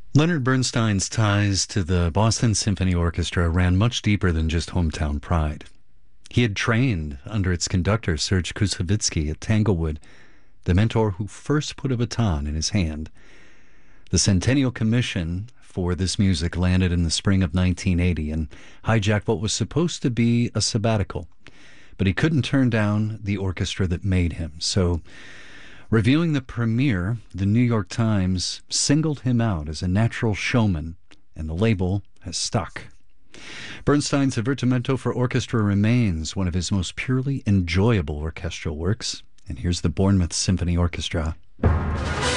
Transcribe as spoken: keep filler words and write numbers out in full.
Leonard Bernstein's ties to the Boston Symphony Orchestra ran much deeper than just hometown pride. He had trained under its conductor, Serge Koussevitzky, at Tanglewood, the mentor who first put a baton in his hand. The Centennial Commission for this music landed in the spring of nineteen eighty and hijacked what was supposed to be a sabbatical. But he couldn't turn down the orchestra that made him, so reviewing the premiere, the New York Times singled him out as a natural showman, and the label has stuck. Bernstein's Avertimento for Orchestra remains one of his most purely enjoyable orchestral works, and here's the Bournemouth Symphony Orchestra.